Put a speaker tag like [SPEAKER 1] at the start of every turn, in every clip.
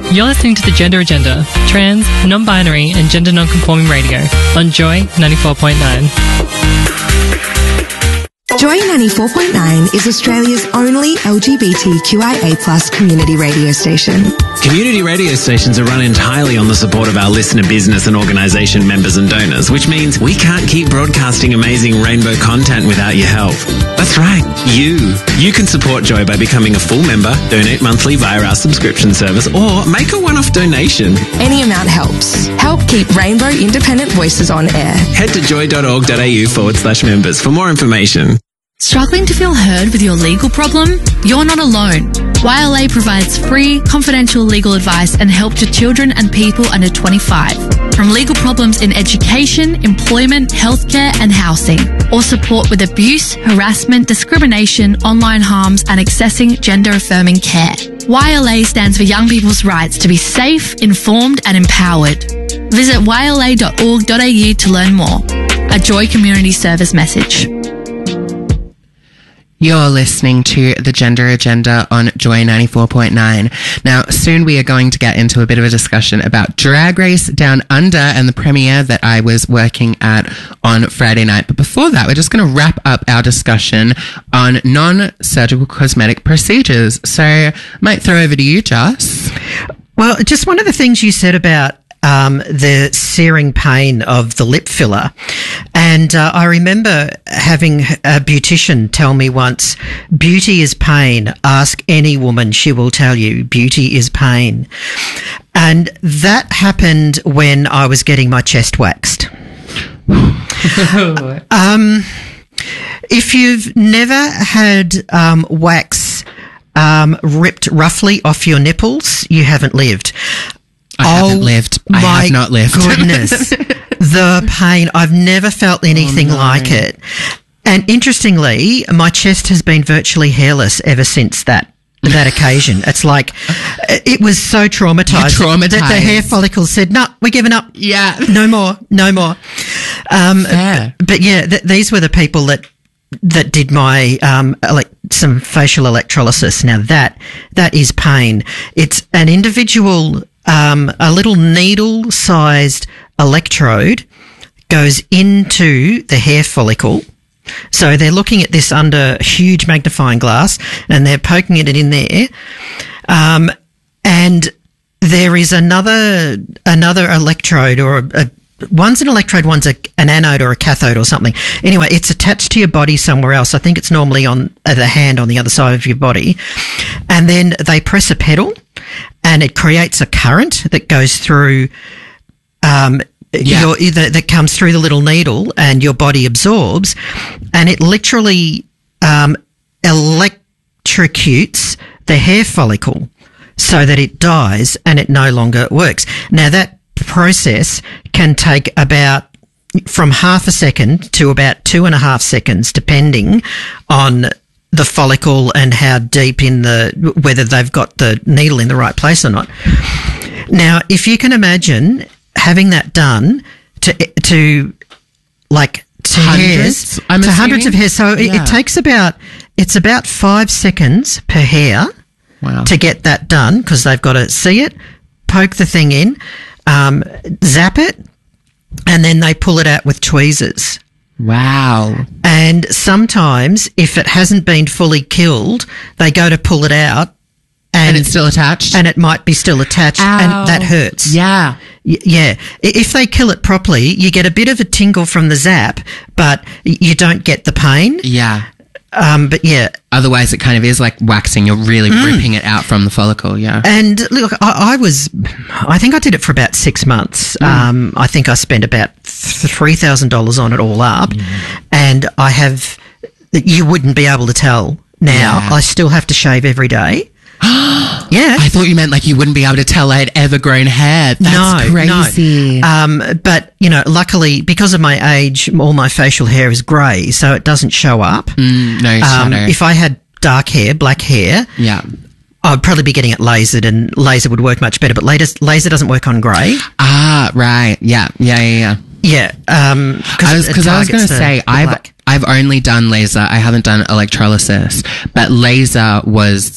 [SPEAKER 1] You're listening to the Gender Agenda, trans, non-binary and gender non-conforming radio on Joy 94.9.
[SPEAKER 2] Joy 94.9 is Australia's only LGBTQIA+ community radio station.
[SPEAKER 3] Community radio stations are run entirely on the support of our listener business and organisation members and donors, which means we can't keep broadcasting amazing rainbow content without your help. That's right, you. You can support Joy by becoming a full member, donate monthly via our subscription service, or make a one-off donation.
[SPEAKER 2] Any amount helps. Help keep Rainbow Independent Voices on air.
[SPEAKER 3] Head to joy.org.au/members for more information.
[SPEAKER 4] Struggling to feel heard with your legal problem? You're not alone. YLA provides free, confidential legal advice and help to children and people under 25. From legal problems in education, employment, healthcare and housing, or support with abuse, harassment, discrimination, online harms and accessing gender-affirming care. YLA stands for Young People's Rights to be safe, informed and empowered. Visit yla.org.au to learn more. A Joy Community Service message.
[SPEAKER 5] You're listening to The Gender Agenda on Joy 94.9. Now, soon we are going to get into a bit of a discussion about Drag Race Down Under and the premiere that I was working at on Friday night. But before that, we're just going to wrap up our discussion on non-surgical cosmetic procedures. So I might throw over to you, Joss.
[SPEAKER 6] Well, just one of the things you said about the searing pain of the lip filler. And I remember having a beautician tell me once, beauty is pain. Ask any woman, she will tell you beauty is pain. And that happened when I was getting my chest waxed. If you've never had wax ripped roughly off your nipples, you haven't lived.
[SPEAKER 5] I haven't lived. I have not lived.
[SPEAKER 6] Goodness. The pain. I've never felt anything like it. And interestingly, my chest has been virtually hairless ever since that occasion. It's like, it was so traumatized. That the hair follicles said, no, we're giving up.
[SPEAKER 5] Yeah.
[SPEAKER 6] No more. But yeah, these were the people that did my some facial electrolysis. Now that is pain. It's an individual, a little needle-sized electrode goes into the hair follicle. So they're looking at this under a huge magnifying glass and they're poking it in there. And there is another electrode, or one's an electrode, one's an anode or a cathode or something. Anyway, it's attached to your body somewhere else. I think it's normally on the hand on the other side of your body. And then they press a pedal and it creates a current that goes through that comes through the little needle and your body absorbs, and it literally electrocutes the hair follicle so that it dies and it no longer works. Now that process can take about from half a second to about 2.5 seconds, depending on the follicle and how deep whether they've got the needle in the right place or not. Now, if you can imagine having that done to
[SPEAKER 5] hundreds,
[SPEAKER 6] hundreds of hairs. So it takes about 5 seconds per hair to get that done, because they've got to see it, poke the thing in, zap it, and then they pull it out with tweezers.
[SPEAKER 5] Wow.
[SPEAKER 6] And sometimes, if it hasn't been fully killed, they go to pull it out. And
[SPEAKER 5] it's still attached?
[SPEAKER 6] And it might be still attached.
[SPEAKER 5] Ow.
[SPEAKER 6] And that hurts.
[SPEAKER 5] Yeah.
[SPEAKER 6] Yeah. If they kill it properly, you get a bit of a tingle from the zap, but you don't get the pain.
[SPEAKER 5] Yeah.
[SPEAKER 6] But yeah.
[SPEAKER 5] Otherwise, it kind of is like waxing. You're really ripping it out from the follicle, yeah.
[SPEAKER 6] And look, I think I did it for about 6 months. I think I spent about $3,000 on it all up. And you wouldn't be able to tell now. Yeah. I still have to shave every day. Yeah.
[SPEAKER 5] I thought you meant like you wouldn't be able to tell I had ever grown hair. That's crazy.
[SPEAKER 6] No. But, luckily, because of my age, all my facial hair is grey, so it doesn't show up.
[SPEAKER 5] No shadow.
[SPEAKER 6] If I had dark hair, black hair, I'd probably be getting it lasered, and laser would work much better, but laser doesn't work on grey.
[SPEAKER 5] Ah, right. Yeah.
[SPEAKER 6] Yeah.
[SPEAKER 5] Because I was going to say, I've only done laser. I haven't done electrolysis, but laser was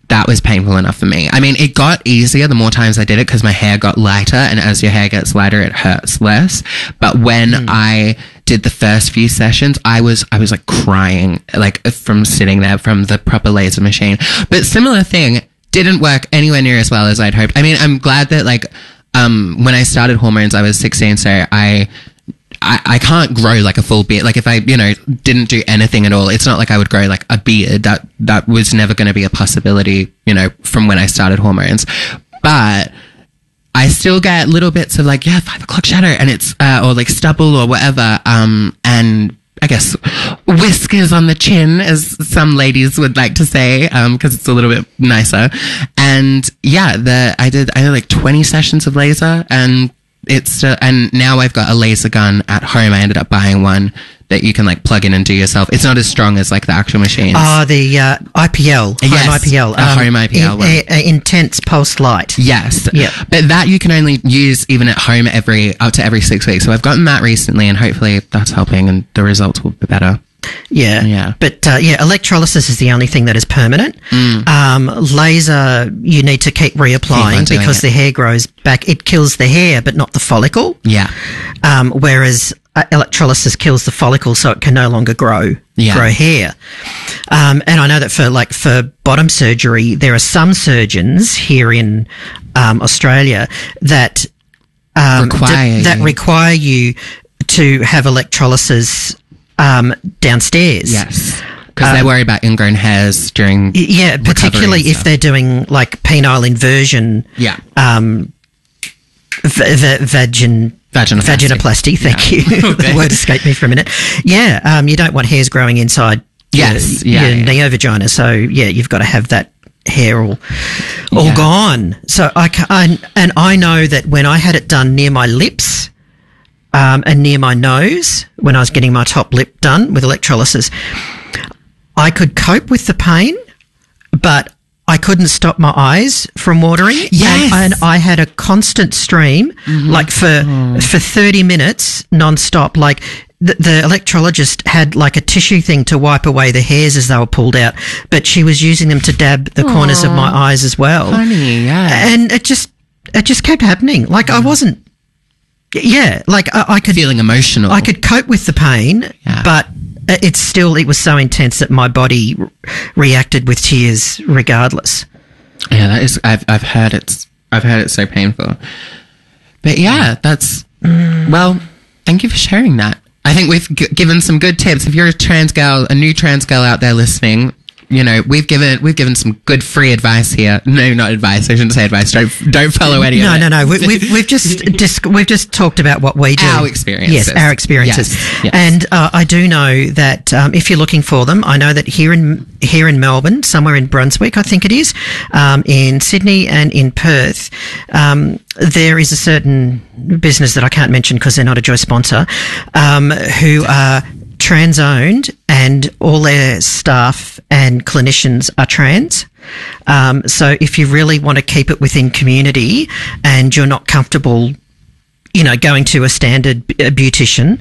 [SPEAKER 5] that was painful enough for me. I mean, it got easier the more times I did it because my hair got lighter, and as your hair gets lighter, it hurts less. But when I did the first few sessions, I was like crying, like from sitting there from the proper laser machine. But similar thing, didn't work anywhere near as well as I'd hoped. I mean, I'm glad that like, when I started hormones, I was 16, so I can't grow like a full beard. Like if I, didn't do anything at all, it's not like I would grow like a beard. That was never going to be a possibility, from when I started hormones. But I still get little bits of like, 5 o'clock shadow, and it's, or like stubble or whatever. And I guess whiskers on the chin, as some ladies would like to say, because it's a little bit nicer. And yeah, I did like 20 sessions of laser, and and now I've got a laser gun at home. I ended up buying one that you can like plug in and do yourself. It's not as strong as like the actual machines.
[SPEAKER 6] Oh, the IPL.
[SPEAKER 5] Yes,
[SPEAKER 6] home IPL.
[SPEAKER 5] a home IPL one.
[SPEAKER 6] Intense pulsed light.
[SPEAKER 5] Yes.
[SPEAKER 6] Yeah.
[SPEAKER 5] But that you can only use even at home up to every 6 weeks. So I've gotten that recently, and hopefully that's helping and the results will be better.
[SPEAKER 6] Yeah.
[SPEAKER 5] Yeah.
[SPEAKER 6] But electrolysis is the only thing that is permanent. Laser, you need to keep reapplying because the hair grows back. It kills the hair, but not the follicle.
[SPEAKER 5] Yeah.
[SPEAKER 6] Whereas electrolysis kills the follicle, so it can no longer grow hair. And I know that for bottom surgery, there are some surgeons here in Australia that require you to have electrolysis downstairs.
[SPEAKER 5] Yes. Because they worry about ingrown hairs during
[SPEAKER 6] particularly if they're doing like penile inversion.
[SPEAKER 5] Yeah.
[SPEAKER 6] Vaginoplasty. Thank you. The word escaped me for a minute. Yeah. You don't want hairs growing inside your neovagina. So you've got to have that hair all gone. So I know that when I had it done near my lips, and near my nose, when I was getting my top lip done with electrolysis, I could cope with the pain, but I couldn't stop my eyes from watering.
[SPEAKER 5] Yes.
[SPEAKER 6] And I had a constant stream, like for 30 minutes non-stop. Like the electrologist had like a tissue thing to wipe away the hairs as they were pulled out, but she was using them to dab the corners of my eyes as well.
[SPEAKER 5] Funny, yeah.
[SPEAKER 6] And it just kept happening. Like I wasn't... Yeah, like I could...
[SPEAKER 5] Feeling emotional.
[SPEAKER 6] I could cope with the pain, but it was so intense that my body reacted with tears regardless.
[SPEAKER 5] Yeah, that is... I've heard it's so painful. But yeah, that's... Well, thank you for sharing that. I think we've given some good tips. If you're a new trans girl out there listening... we've given some good free advice here. No, not advice. I shouldn't say advice. Don't follow any of it.
[SPEAKER 6] No. We've just talked about what we do.
[SPEAKER 5] Our experiences.
[SPEAKER 6] Yes, our experiences.
[SPEAKER 5] Yes.
[SPEAKER 6] And I do know that if you're looking for them, I know that here in Melbourne, somewhere in Brunswick, I think it is, in Sydney and in Perth, there is a certain business that I can't mention because they're not a Joy sponsor, who are trans owned, and all their staff and clinicians are trans. So if you really want to keep it within community and you're not comfortable, going to a standard beautician,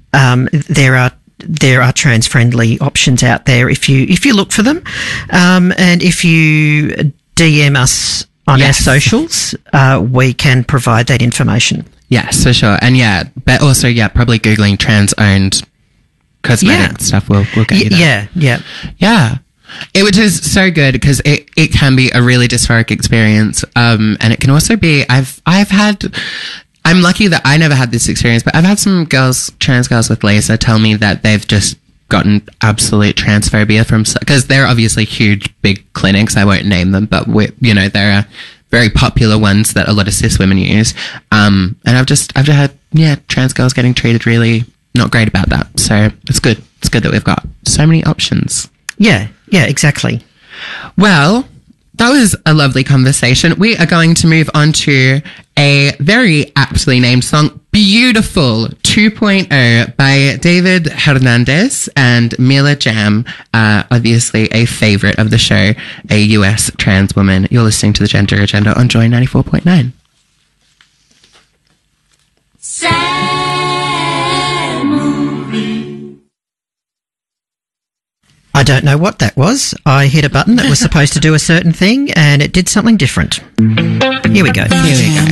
[SPEAKER 6] there are trans friendly options out there if you look for them. And if you DM us on our socials, we can provide that information.
[SPEAKER 5] Yes, for sure. And but also probably Googling trans owned cosmetic stuff will get you there. Yeah. It was just so good because it can be a really dysphoric experience. And it can also be, I'm lucky that I never had this experience, but I've had some trans girls with laser tell me that they've just gotten absolute transphobia because they're obviously huge, big clinics. I won't name them, but there are very popular ones that a lot of cis women use. And I've just had, trans girls getting treated really not great about that. So it's good. It's good that we've got so many options.
[SPEAKER 6] Yeah, exactly.
[SPEAKER 5] Well, that was a lovely conversation. We are going to move on to a very aptly named song, Beautiful 2.0 by David Hernandez and Mila Jam, obviously a favourite of the show, a US trans woman. You're listening to The Gender Agenda on Joy 94.9.
[SPEAKER 6] I don't know what that was. I hit a button that was supposed to do a certain thing, and it did something different. Here we go.
[SPEAKER 5] Here we go.